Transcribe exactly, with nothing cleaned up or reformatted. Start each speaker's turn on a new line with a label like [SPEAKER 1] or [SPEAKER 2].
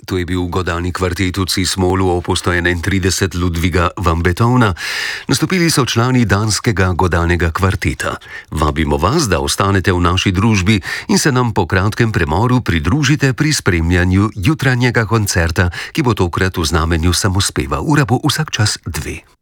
[SPEAKER 1] To je bil godalni kvartet v C-smolu opus sto enaintrideset Ludviga van Beethovna. Nastopili so člani danskega godalnega kvarteta. Vabimo vas, da ostanete v naši družbi in se nam po kratkem premoru pridružite pri spremljanju jutranjega koncerta, ki bo tokrat v znamenju samospeva. Ura bo vsak čas dve.